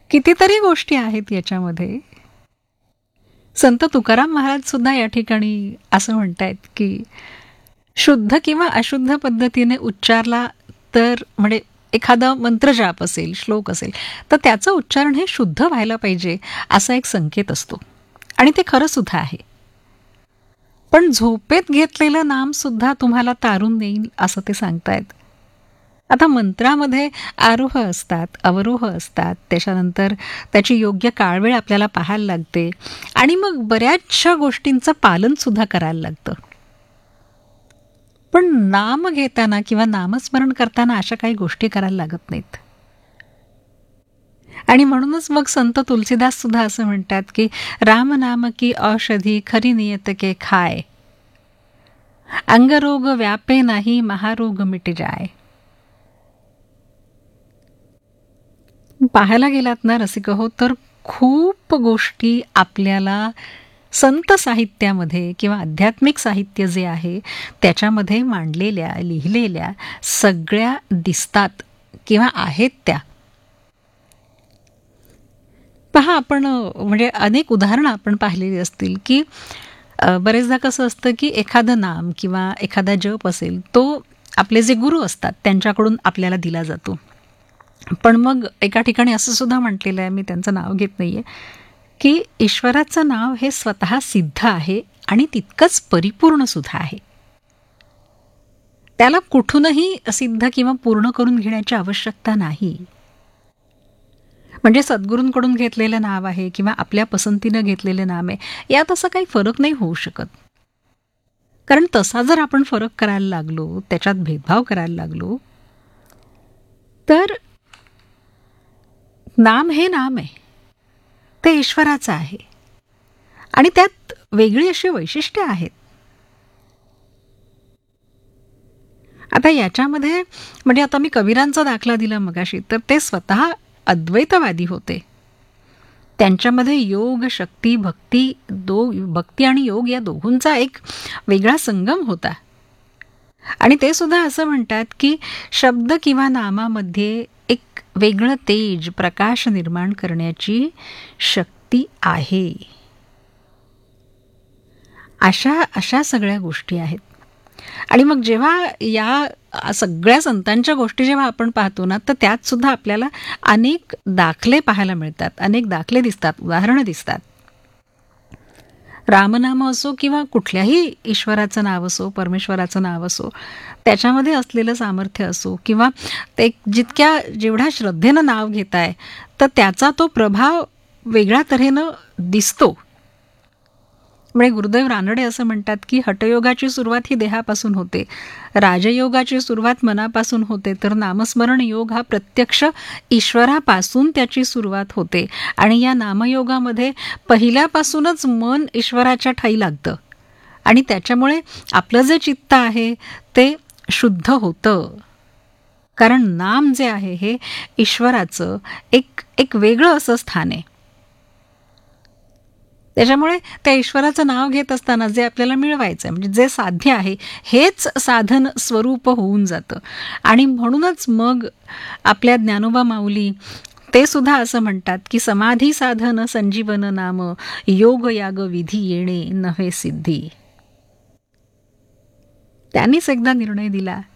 कितीतरी गोष्टी आहेत याच्यामध्ये. संत तुकाराम महाराज सुद्धा या ठिकाणी असं म्हणतायत की शुद्ध किंवा अशुद्ध पद्धतीने उच्चारला तर म्हणजे एखादा मंत्रजाप असेल, श्लोक असेल, तर त्याचं उच्चारण हे शुद्ध व्हायला पाहिजे असा एक संकेत असतो. आणि ते खरं सुद्धा आहे. पण झोपेत घेतलेलं नाम सुद्धा तुम्हाला तारून देईल असं ते सांगतायत. आता मंत्रामध्ये आरोह असतात, अवरोह असतात, त्याच्यानंतर त्याची योग्य काळवेळ आपल्याला पाहायला लागते आणि मग बऱ्याचशा गोष्टींचं पालन सुद्धा करायला लागतं. पण नाम घेताना किंवा नामस्मरण करताना अशा काही गोष्टी करायला लागत नाहीत. आणि म्हणूनच मग संत तुलसीदास सुद्धा असं म्हणतात की राम नाम की औषधी खरी नियत के खाय, अंगरोग व्यापे नाही महारोग मिट जाय. पाहायला गेलात ना रसिक हो, तर खूप गोष्टी आपल्याला संत साहित्यामध्ये किंवा आध्यात्मिक साहित्य जे आहे त्याच्यामध्ये मांडलेल्या, लिहिलेल्या सगळ्या दिसतात किंवा आहेत त्या. पहा, आपण म्हणजे अनेक उदाहरणं आपण पाहिलेली असतील की बरेचदा कसं असतं की एखादं नाम किंवा एखादा जप असेल तो आपले जे गुरु असतात त्यांच्याकडून आपल्याला दिला जातो. पण मग एका ठिकाणी असं सुद्धा म्हटलेलं आहे, मी त्यांचं नाव घेत नाहीये, की ईश्वराचं नाव हे स्वतः सिद्ध आहे आणि तितकंच परिपूर्ण सुद्धा आहे. त्याला कुठूनही सिद्ध किंवा पूर्ण करून घेण्याची आवश्यकता नाही. म्हणजे सद्गुरूंकडून घेतलेलं नाव आहे किंवा आपल्या पसंतीनं घेतलेलं नाम आहे, यात असं काही फरक नाही होऊ शकत. कारण तसा जर आपण फरक करायला लागलो, त्याच्यात भेदभाव करायला लागलो, तर नाम हे नाम आहे, ते ईश्वराचं आहे आणि त्यात वेगळी अशी वैशिष्ट्ये आहेत. आता याच्यामध्ये म्हणजे आता मी कबीरांचा दाखला दिला मगाशी, तर ते स्वतः अद्वैतवादी होते. त्यांच्यामध्ये योग, शक्ती, भक्ती आणि योग या दोघांचा एक वेगळा संगम होता. आणि ते सुद्धा असं म्हणतात की शब्द किंवा नामामध्ये एक वेगळं तेज, प्रकाश निर्माण करण्याची शक्ती आहे. अशा सगळ्या गोष्टी आहेत. आणि मग जेव्हा या सगळ्या संतांच्या गोष्टी जेव्हा आपण पाहतो ना, तर त्यात सुद्धा आपल्याला अनेक दाखले पाहायला मिळतात, अनेक दाखले दिसतात, उदाहरणं दिसतात. रामनाम असो किंवा कुठल्याही ईश्वराचं नाव असो, परमेश्वराचं नाव असो, त्याच्यामध्ये असलेलं सामर्थ्य असो किंवा ते जेवढ्या श्रद्धेनं नाव घेताय तर त्याचा तो प्रभाव वेगळ्या तऱ्हेनं दिसतो. म्हणजे गुरुदेव रानडे असं म्हणतात की हठयोगाची सुरुवात ही देहापासून होते, राजयोगाची सुरुवात मनापासून होते, तर नामस्मरण योग हा प्रत्यक्ष ईश्वरापासून त्याची सुरुवात होते. आणि या नामयोगामध्ये पहिल्यापासूनच मन ईश्वराच्या ठाई लागतं आणि त्याच्यामुळे आपलं जे चित्त आहे ते शुद्ध होतं. कारण नाम जे आहे हे ईश्वराचं एक वेगळं असं स्थान आहे. त्याच्यामुळे त्या ईश्वराचं नाव घेत असताना जे आपल्याला मिळवायचं आहे, म्हणजे जे साध्य आहे हेच साधन स्वरूप होऊन जातं. आणि म्हणूनच मग आपल्या ज्ञानोबा माऊली ते सुद्धा असं म्हणतात की समाधी साधन संजीवन नाम, योग याग विधी येणे नव्हे सिद्धी. त्यांनीच एकदा निर्णय दिला